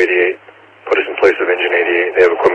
88, put us in place of Engine 88. They have, of